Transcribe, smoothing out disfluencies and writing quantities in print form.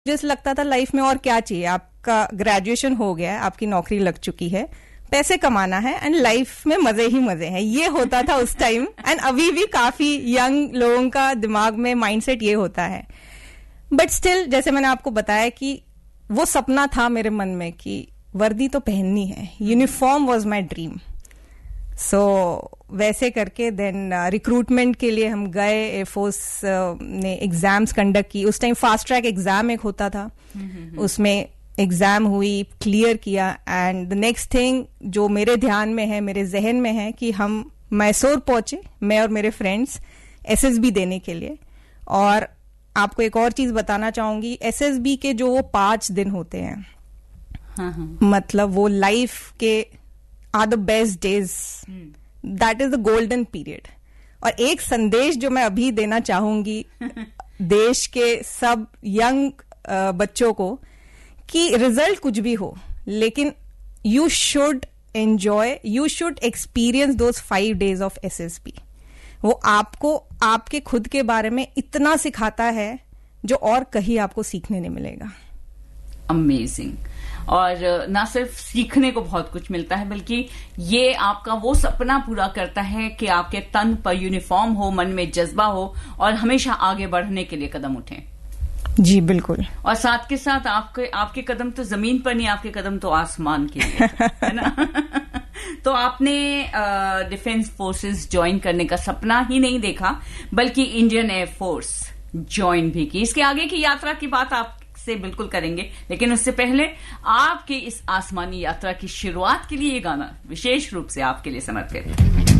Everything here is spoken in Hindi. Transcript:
जैसे लगता था लाइफ में और क्या चाहिए, आपका ग्रेजुएशन हो गया है, आपकी नौकरी लग चुकी है, पैसे कमाना है एंड लाइफ में मजे ही मजे हैं, ये होता था उस टाइम। एंड अभी भी काफी यंग लोगों का दिमाग में माइंडसेट ये होता है। बट स्टिल, जैसे मैंने आपको बताया कि वो सपना था मेरे मन में कि वर्दी तो पहननी है, यूनिफॉर्म वॉज माई ड्रीम। सो वैसे करके देन रिक्रूटमेंट के लिए हम गए, एयरफोर्स ने एग्जाम्स कंडक्ट की। उस टाइम फास्ट ट्रैक एग्जाम एक होता था, उसमें एग्जाम हुई, क्लियर किया। एंड द नेक्स्ट थिंग जो मेरे ध्यान में है, मेरे जहन में है कि हम मैसूर पहुंचे, मैं और मेरे फ्रेंड्स, एसएसबी देने के लिए। और आपको एक और चीज बताना चाहूंगी, एसएसबी के जो वो 5 दिन होते हैं, मतलब वो लाइफ के are the best days, that is the golden period. और एक संदेश जो मैं अभी देना चाहूंगी देश के सब यंग बच्चों को, कि रिजल्ट कुछ भी हो, लेकिन you should enjoy, you should experience those 5 days of SSB. वो आपको आपके खुद के बारे में इतना सिखाता है जो और कहीं आपको सीखने नहीं मिलेगा। अमेजिंग। और ना सिर्फ सीखने को बहुत कुछ मिलता है, बल्कि ये आपका वो सपना पूरा करता है कि आपके तन पर यूनिफॉर्म हो, मन में जज्बा हो और हमेशा आगे बढ़ने के लिए कदम उठें। जी बिल्कुल। और साथ के साथ आपके कदम तो जमीन पर नहीं, आपके कदम तो आसमान के लिए, है ना। तो आपने डिफेंस फोर्सेस ज्वाइन करने का सपना ही नहीं देखा, बल्कि इंडियन एयरफोर्स ज्वाइन भी की। इसके आगे की यात्रा की बात आपसे बिल्कुल करेंगे, लेकिन उससे पहले आपके इस आसमानी यात्रा की शुरुआत के लिए ये गाना विशेष रूप से आपके लिए समर्पित है।